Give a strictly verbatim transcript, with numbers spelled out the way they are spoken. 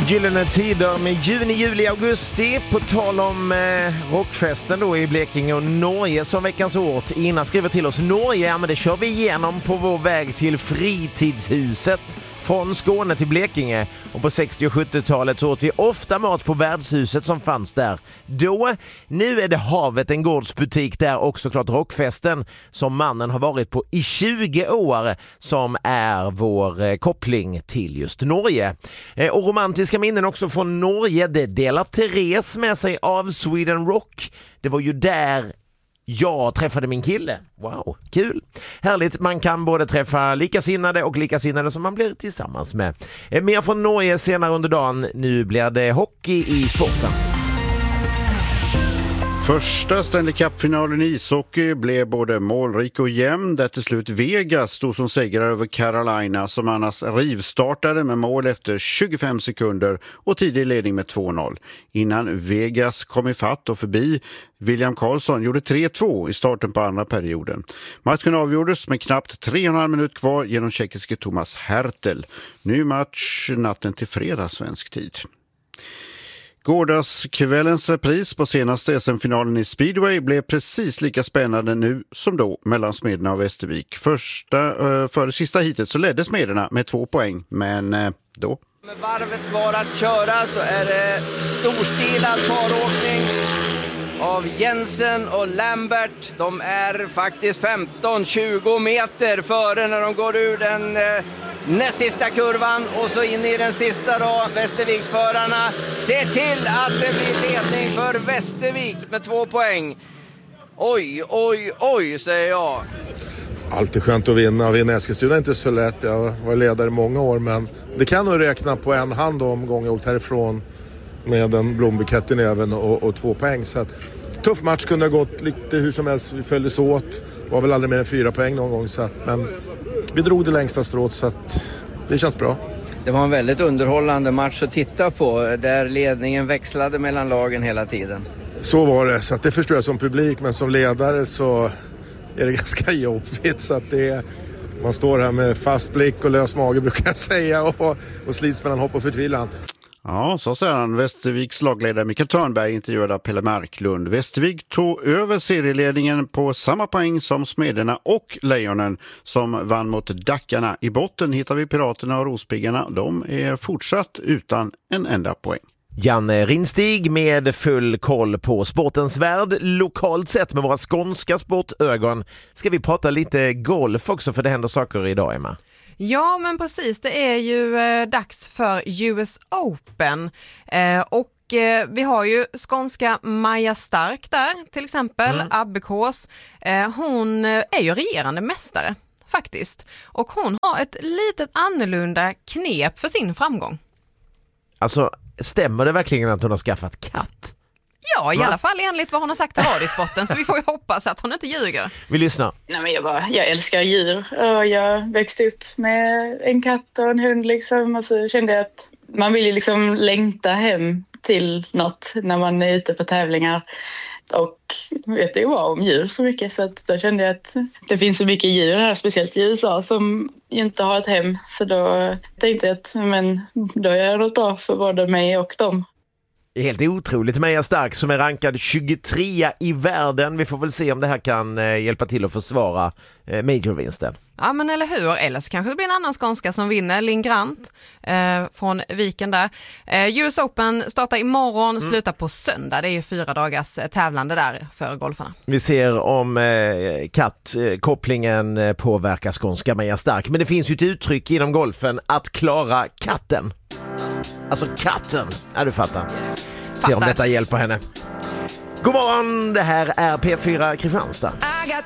Gyllene tider med juni, juli, augusti. På tal om eh, rockfesten då i Blekinge och Norge som veckans ort. Ina skriver till oss: Norge, ja men det kör vi igenom på vår väg till fritidshuset från Skåne till Blekinge. Och på sextio- och sjuttiotalet så åt vi ofta mat på värdshuset som fanns där. Då, nu är det havet, en gårdsbutik där, och såklart rockfesten som mannen har varit på i tjugo år som är vår eh, koppling till just Norge. Eh, och romantiska minnen också från Norge, det delar Therese med sig av Sweden Rock. Det var ju där jag träffade min kille. Wow, kul. Härligt, man kan både träffa likasinnade och likasinnade som man blir tillsammans med. Mer från Norge senare under dagen. Nu blir det hockey i sporten. Första Stanley Cup-finalen i ishockey blev både målrik och jämn, där till slut Vegas stod som segrare över Carolina som annars rivstartade med mål efter tjugofem sekunder och tidig ledning med två noll. Innan Vegas kom i fatt och förbi, William Karlsson gjorde tre två i starten på andra perioden. Matchen avgjordes med knappt tre och en halv minut kvar genom tjeckiske Thomas Hertel. Ny match natten till fredag svensk tid. Gårdagskvällens repris på senaste S M-finalen i Speedway blev precis lika spännande nu som då mellan Smederna och Västervik. Första, äh, för sista hitet så ledde Smederna med två poäng, men äh, då... Med varvet kvar att köra så är det storstilad paråkning av Jensen och Lambert. De är faktiskt femton tjugo meter före när de går ur den eh, näst sista kurvan och så in i den sista då. Västerviksförarna ser till att det blir ledning för Västervik med två poäng. Oj, oj, oj, säger jag. Alltid skönt att vinna. Vinna Eskilstuna är inte så lätt. Jag var ledare i många år, men det kan nog räkna på en hand om gång jag åkt härifrån med en blombukett i näven och, och två poäng. Så att, tuff match, kunde ha gått lite hur som helst. Vi följdes åt. Var väl aldrig mer än fyra poäng någon gång. Så att, men vi drog det längsta strået, så att det känns bra. Det var en väldigt underhållande match att titta på, där ledningen växlade mellan lagen hela tiden. Så var det, så att det förstår jag som publik, men som ledare så är det ganska jobbigt. Så att det är, man står här med fast blick och lös mage brukar jag säga, och, och slits mellan hopp och förtvilan. Ja, så säger han. Västerviks lagledare Mikael Törnberg intervjuade Pelle Marklund. Västervik tog över serieledningen på samma poäng som Smederna och Lejonen som vann mot Dackarna. I botten hittar vi Piraterna och Rospiggarna. De är fortsatt utan en enda poäng. Janne Rinstig med full koll på sportens värld. Lokalt sett med våra skånska sportögon ska vi prata lite golf också, för det händer saker idag, Emma. Ja, men precis. Det är ju eh, dags för U S Open. Eh, och eh, vi har ju skånska Maja Stark där, till exempel. Mm. Abbekås. Eh, hon är ju regerande mästare, faktiskt. Och hon har ett litet annorlunda knep för sin framgång. Alltså, stämmer det verkligen att hon har skaffat katt? Ja, i Va? alla fall enligt vad hon har sagt till Radiosporten, så vi får ju hoppas att hon inte ljuger. Vi lyssnar. Nej, men jag, bara, jag älskar djur och jag växte upp med en katt och en hund liksom, och så kände jag att man vill ju liksom längta hem till något när man är ute på tävlingar. Och vet ju vad om djur så mycket, så att då kände jag att det finns så mycket djur här, speciellt i U S A, som inte har ett hem. Så då tänkte jag att men, då är jag något bra för både mig och dem. Det är helt otroligt. Maja Stark som är rankad tjugotrea i världen. Vi får väl se om det här kan eh, hjälpa till att försvara eh, majorvinsten. Ja, men eller hur? Eller så kanske det blir en annan skånska som vinner. Linn Grant eh, från Viken där. Eh, U S Open startar imorgon, mm. slutar på söndag. Det är ju fyra dagars eh, tävlande där för golfarna. Vi ser om eh, kattkopplingen eh, påverkar skånska Maja Stark. Men det finns ju ett uttryck inom golfen att klara katten. Alltså katten. Ja, du fattar. Se om detta hjälper henne. God morgon, det här är P fyra Kristianstad.